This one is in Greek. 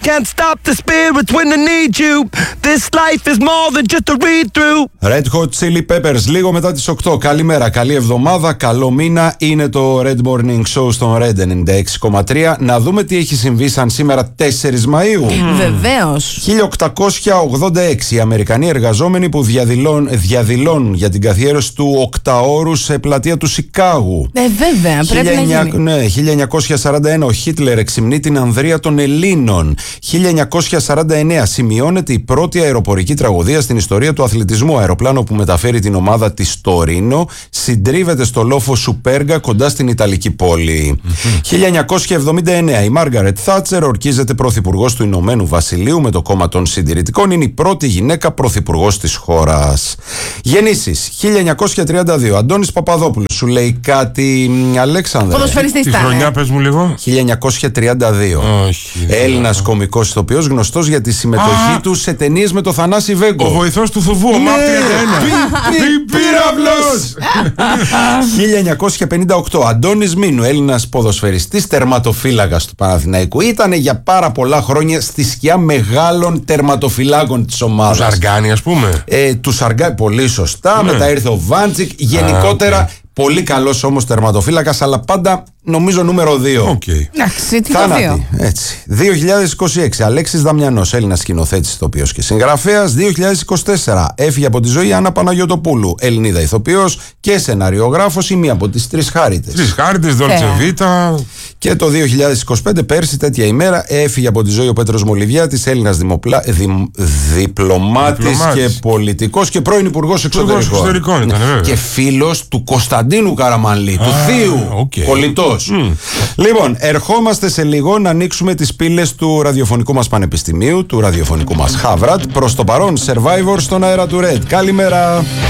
Can't stop the spirits when they need you. This life is more than just a read-through. Red Hot Chili Peppers, λίγο μετά τις 8. Καλημέρα, καλή εβδομάδα, καλό μήνα. Είναι το Red Morning Show στον Red 96,3. Να δούμε τι έχει συμβεί σαν σήμερα 4 Μαΐου. Βεβαίως. 1886. Οι Αμερικανοί εργαζόμενοι που διαδηλώνουν για την καθιέρωση του οκταώρου σε πλατεία του Σικάγου. Βέβαια, πρέπει να γίνει. Ναι, 1941. Ο Χίτλερ εξυμνεί την ανδρεία των Ελλήνων. 1949. Σημειώνεται η πρώτη αεροπορική τραγωδία στην ιστορία του αθλητισμού. Αεροπλάνο που μεταφέρει την ομάδα της Τωρίνο συντρίβεται στο λόφο Σουπέργα κοντά στην Ιταλική πόλη. 1979. Η Μάργαρετ Θάτσερ ορκίζεται πρωθυπουργός του Ηνωμένου Βασιλείου με το κόμμα των Συντηρητικών. Είναι η πρώτη γυναίκα πρωθυπουργός της χώρας. Γεννήσεις. 1932. Αντώνης Παπαδόπουλος. Σου λέει κάτι, Αλέξανδρε? Ποδοσφαιριστής Τη ήταν. χρονιά πες μου λίγο. 1932. Όχι. Έλληνας κωμικός ηθοποιός, γνωστός για τη συμμετοχή του σε ταινίες με το Θανάση Βέγκο. Ο βοηθός του Θουβού, ο ΜΑΠ 31. Πύραυλος! 1958. Αντώνης Μήνου, Έλληνας ποδοσφαιριστής, τερματοφύλακας του Παναθηναϊκού. Ήταν για πάρα πολλά χρόνια στη σκιά μεγάλων τερματοφυλάκων της ομάδας. Του Σαργάνη, ας πούμε. Του Σαργάνη, πολύ σωστά. Μετά ήρθε ο Βάντσικ. Γενικότερα πολύ καλός όμως τερματοφύλακας, αλλά πάντα νομίζω νούμερο 2. Εντάξει, τι Θάνατη, έτσι. 2026. Αλέξης Δαμιανός, Έλληνας σκηνοθέτης, ηθοποιός και συγγραφέας. 2024. Έφυγε από τη ζωή η Άννα Παναγιωτοπούλου, Ελληνίδα ηθοποιός και σεναριογράφος, η μία από τις τρεις Χάριτες. Τρεις Χάριτες, Δόλτσε Βίτα. Και το 2025, πέρσι τέτοια ημέρα, έφυγε από τη ζωή ο Πέτρος Μολυβιάτης, Έλληνας διπλωμάτης και πολιτικός και πρώην Υπουργός Εξωτερικών. Ήταν, και φίλος του Κωνσταντίνου Καραμανλή, του θείου. Πολιτός. Λοιπόν, ερχόμαστε σε λίγο να ανοίξουμε τις πύλες του ραδιοφωνικού μας πανεπιστημίου, του ραδιοφωνικού μας Χάβρατ. Προς το παρόν, Survivor στον αέρα του Red. Καλημέρα.